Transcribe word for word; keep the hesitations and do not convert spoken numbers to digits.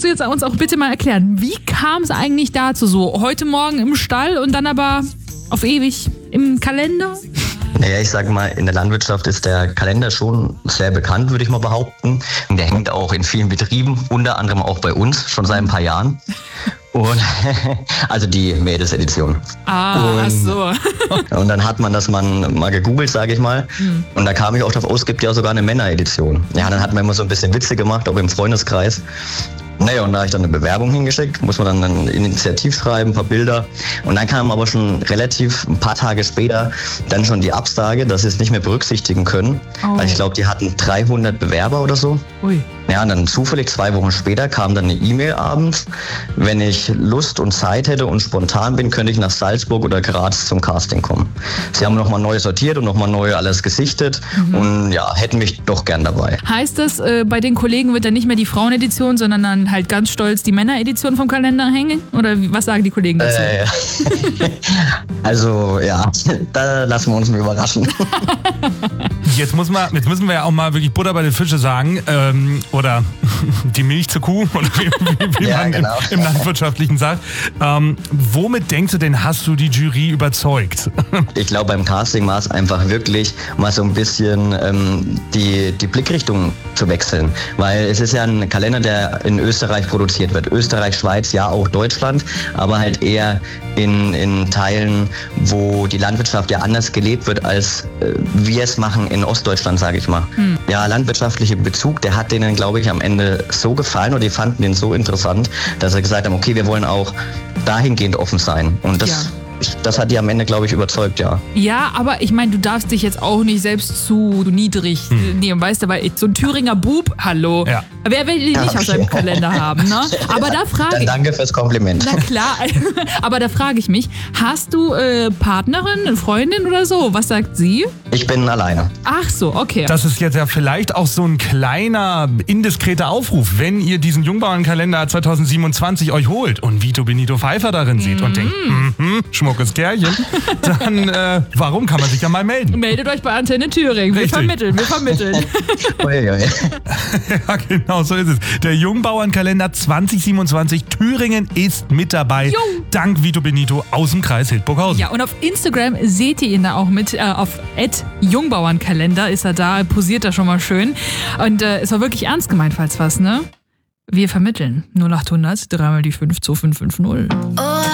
du jetzt uns auch bitte mal erklären, wie kam es eigentlich dazu so? Heute Morgen im Stall und dann aber auf ewig im Kalender? Naja, ich sage mal, in der Landwirtschaft ist der Kalender schon sehr bekannt, würde ich mal behaupten. Der hängt auch in vielen Betrieben, unter anderem auch bei uns, schon seit ein paar Jahren. Und also die Mädelsedition. Ah, und, ach so. Und dann hat man das man mal gegoogelt, sage ich mal. Mhm. Und da kam ich auch drauf, oh, es gibt ja sogar eine Männeredition. Ja, dann hat man immer so ein bisschen Witze gemacht, auch im Freundeskreis. Naja, und da habe ich dann eine Bewerbung hingeschickt, muss man dann ein Initiativ schreiben, ein paar Bilder. Und dann kam aber schon relativ ein paar Tage später dann schon die Absage, dass sie es nicht mehr berücksichtigen können. Oh. Weil ich glaube, die hatten dreihundert Bewerber oder so. Ui. Ja, und dann zufällig zwei Wochen später kam dann eine E-Mail abends. Wenn ich Lust und Zeit hätte und spontan bin, könnte ich nach Salzburg oder Graz zum Casting kommen. Sie haben nochmal neu sortiert und nochmal neu alles gesichtet mhm. und ja, hätten mich doch gern dabei. Heißt das, äh, bei den Kollegen wird dann nicht mehr die Frauenedition, sondern dann halt ganz stolz die Männeredition vom Kalender hängen? Oder was sagen die Kollegen dazu? Äh, also ja, da lassen wir uns mal überraschen. Jetzt, muss man, jetzt müssen wir ja auch mal wirklich Butter bei den Fische sagen. Ähm, oder die Milch zur Kuh, oder wie, wie, wie ja, man genau. im, im Landwirtschaftlichen sagt. Ähm, womit denkst du denn, hast du die Jury überzeugt? Ich glaube, beim Casting war es einfach wirklich mal so ein bisschen ähm, die, die Blickrichtung zu wechseln. Weil es ist ja ein Kalender, der in Österreich produziert wird. Österreich, Schweiz, ja auch Deutschland, aber halt eher in, in Teilen, wo die Landwirtschaft ja anders gelebt wird, als äh, wir es machen in Ostdeutschland, sage ich mal. Hm. Ja, landwirtschaftlicher Bezug, der hat denen, glaube ich, am Ende so gefallen oder die fanden den so interessant, dass sie gesagt haben, okay, wir wollen auch dahingehend offen sein. Und das... Ja. Das hat die am Ende, glaube ich, überzeugt, ja. Ja, aber ich meine, du darfst dich jetzt auch nicht selbst zu niedrig hm. nehmen, weißt du, weil so ein Thüringer Bub, hallo, ja. wer will ihn nicht okay. auf seinem Kalender haben, ne? Aber da frage ich... Dann danke fürs Kompliment. Na klar, aber da frage ich mich, hast du äh, Partnerin, eine Freundin oder so? Was sagt sie? Ich bin alleine. Ach so, okay. Das ist jetzt ja vielleicht auch so ein kleiner, indiskreter Aufruf, wenn ihr diesen Jungbauernkalender zwanzig siebenundzwanzig euch holt und Vito Benito Pfeiffer darin seht mm. und denkt, mhm, schmuckes Kerlchen, dann äh, warum kann man sich ja mal melden? Meldet euch bei Antenne Thüringen. Wir Richtig. vermitteln, wir vermitteln. Ja, genau, so ist es. Der Jungbauernkalender zwanzig siebenundzwanzig, Thüringen ist mit dabei. Jo. Dank Vito Benito aus dem Kreis Hildburghausen. Ja, und auf Instagram seht ihr ihn da auch mit, äh, auf at Jungbauernkalender ist er da, posiert da schon mal schön. Und äh, es war wirklich ernst gemeint, falls was, ne? Wir vermitteln. null acht hundert, dreimal die fünf, zwei fünf fünf null. Oh.